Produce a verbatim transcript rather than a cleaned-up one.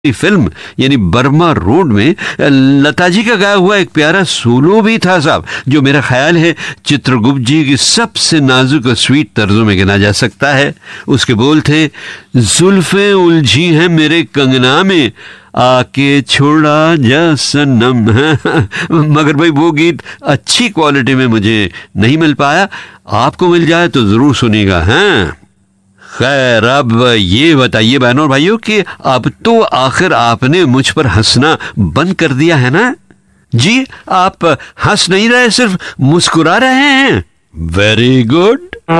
Film यानी Burma road में लता जी का गाया हुआ एक प्यारा सोलो भी था साहब, जो मेरा ख्याल है चित्रगुप्त जी की सबसे नाजुक और स्वीट तर्जों में गिना जा सकता है। उसके बोल थे, जुल्फे उलझी हैं मेरे कंगना में, आके छोड़ा जा सनम। मगर भाई वो गीत अच्छी क्वालिटी में मुझे नहीं मिल पाया, आपको मिल जाए तो जरूर सुनिएगा। हैं खैर, अब ये बताइए बहनों और भाइयों कि अब तो आखिर आपने मुझ पर हंसना बंद कर दिया है ना? जी, आप हंस नहीं रहे, सिर्फ मुस्कुरा रहे हैं। Very good.